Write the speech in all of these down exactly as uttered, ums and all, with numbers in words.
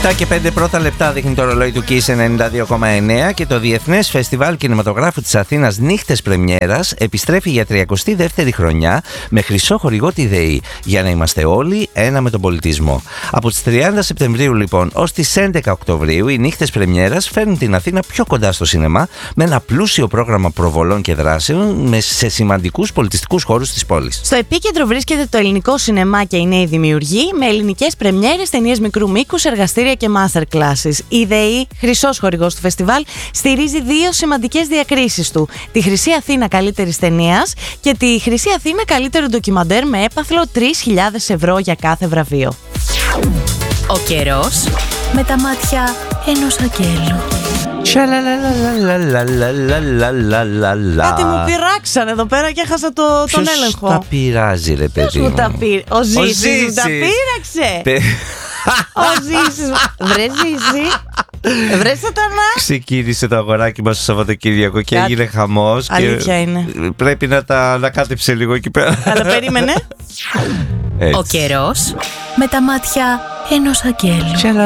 επτά και πέντε πρώτα λεπτά δείχνει το ρολόι του Kiss ενενήντα δύο κόμμα εννέα και το Διεθνές Φεστιβάλ Κινηματογράφου της Αθήνας Νύχτες Πρεμιέρας επιστρέφει για τριακοστή δεύτερη χρονιά με χρυσό χορηγό τη ΔΕΗ, για να είμαστε όλοι ένα με τον πολιτισμό. Από τις τριάντα Σεπτεμβρίου λοιπόν ως τις έντεκα Οκτωβρίου οι Νύχτες Πρεμιέρας φέρνουν την Αθήνα πιο κοντά στο σινεμά με ένα πλούσιο πρόγραμμα προβολών και δράσεων σε σημαντικούς πολιτιστικούς χώρους της πόλης. Στο επίκεντρο βρίσκεται το ελληνικό σινεμά και οι νέοι δημιουργοί με ελληνικές πρεμιέρες, ταινίες μικρού μήκους, εργαστήρια και masterclasses. Η ΔΕΗ, χρυσός χορηγός του φεστιβάλ, στηρίζει δύο σημαντικές διακρίσεις του. Τη Χρυσή Αθήνα καλύτερης ταινίας και τη Χρυσή Αθήνα καλύτερο ντοκιμαντέρ με έπαθλο τρεις χιλιάδες ευρώ για κάθε βραβείο. Ο καιρός με τα μάτια ενός αγγέλου. Κάτι μου πειράξαν εδώ πέρα και έχασα το, τον έλεγχο. Ποιος τα πειράζει ρε παιδί μου? Τα πει... Ο Ζήσης μου τα πείραξε. Ο Ζήσης. Βρε Ζήση. Βρε σατανά. Ξεκίνησε το αγοράκι μας το Σαββατοκύριακο και Κάτι... έγινε χαμός. Αλήθεια και είναι. Πρέπει να τα ανακάτεψε λίγο εκεί πέρα. Αλλά περίμενε. Έτσι. Ο καιρός με τα μάτια ενός αγγέλου.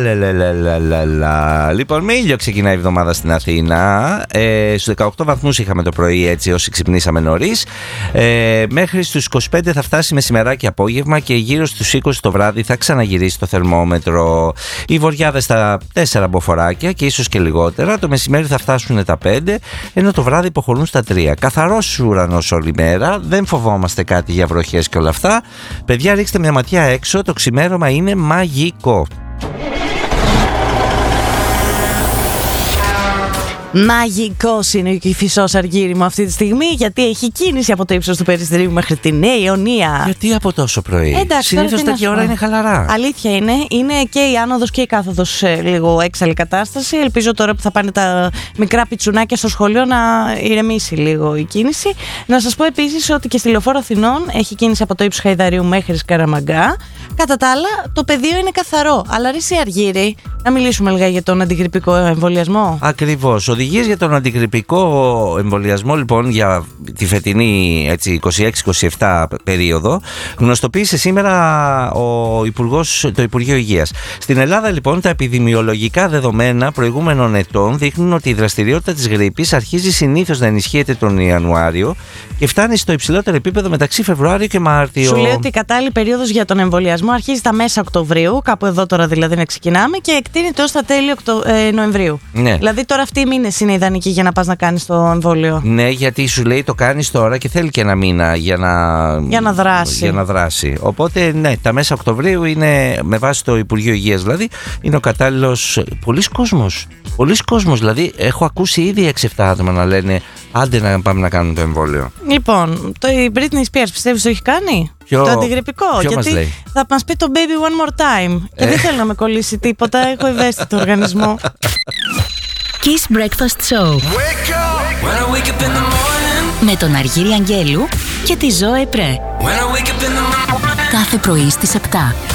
Λοιπόν, με ήλιο ξεκινάει η εβδομάδα στην Αθήνα. ε, Στους δεκαοκτώ βαθμούς είχαμε το πρωί, έτσι όσοι ξυπνήσαμε νωρίς. ε, Μέχρι στους είκοσι πέντε θα φτάσει μεσημεράκι απόγευμα και γύρω στους είκοσι το βράδυ θα ξαναγυρίσει το θερμόμετρο. Οι βοριάδες στα τέσσερα μποφοράκια και ίσως και λιγότερα. Το μεσημέρι θα φτάσουν τα πέντε, ενώ το βράδυ υποχωρούν στα τρία. Καθαρός ουρανός όλη μέρα. Δεν φοβόμαστε κάτι για βροχές και όλα αυτά. Παιδιά, ρίξτε μια ματιά έξω. Το ξημέρωμα είναι μαγικό. Μαγικός είναι ο Κηφισός, Αργύρι μου, αυτή τη στιγμή, γιατί έχει κίνηση από το ύψος του Περιστηρίου μέχρι τη Νέα Ιωνία. Γιατί από τόσο πρωί? Συνήθως τέτοια ώρα είναι χαλαρά. Αλήθεια είναι. Είναι και η άνοδος και η κάθοδος σε λίγο έξαλλη κατάσταση. Ελπίζω τώρα που θα πάνε τα μικρά πιτσουνάκια στο σχολείο να ηρεμήσει λίγο η κίνηση. Να σας πω επίσης ότι και στη Λεωφόρο Αθηνών έχει κίνηση από το ύψος Χαϊδαρίου μέχρι Σκαραμαγκά. Κατά τα άλλα, το πεδίο είναι καθαρό. Αλλά ρε εσύ, Αργύρι, να μιλήσουμε λίγα για τον αντιγρυπικό εμβολιασμό. Ακριβώς. Οδηγίες για τον αντιγρυπικό εμβολιασμό λοιπόν για τη φετινή έτσι, είκοσι έξι είκοσι επτά περίοδο γνωστοποίησε σήμερα ο Υπουργός, το Υπουργείο Υγείας. Στην Ελλάδα λοιπόν τα επιδημιολογικά δεδομένα προηγούμενων ετών δείχνουν ότι η δραστηριότητα της γρίπης αρχίζει συνήθως να ενισχύεται τον Ιανουάριο και φτάνει στο υψηλότερο επίπεδο μεταξύ Φεβρουάριο και Μάρτιο. Σου λέει ότι η κατάλληλη περίοδος για τον εμβολιασμό αρχίζει τα μέσα Οκτωβρίου, κάπου εδώ τώρα δηλαδή να ξεκινάμε, και εκτείνεται ως τα τέλη Οκτω... ε, Νοεμβρίου. Ναι. Δηλαδή τώρα αυτοί οι μήνες είναι ιδανικοί για να πας να κάνεις το εμβόλιο. Ναι, γιατί σου λέει το κάνεις τώρα και θέλει και ένα μήνα για να, για να, δράσει. Για να δράσει. Οπότε ναι, τα μέσα Οκτωβρίου είναι, με βάση το Υπουργείο Υγείας δηλαδή, είναι ο κατάλληλος. Πολλοί κόσμος. Πολλοί κόσμος, δηλαδή έχω ακούσει ήδη έξι εφτά άτομα να λένε άντε να πάμε να κάνουμε το εμβόλιο. Λοιπόν, το η Britney Spears πιστεύεις το έχει κάνει? Ποιο, το αντιγρυπικό? ποιο γιατί μας λέει? Θα μας πει το baby one more time. Και δεν θέλω να με κολλήσει τίποτα, έχω ευαίσθητο οργανισμό. Kiss Breakfast Show. Wake up. When I wake up in the morning. Με τον Αργύρη Αγγέλου και τη Ζωέ Πρέ. Κάθε πρωί στις επτά.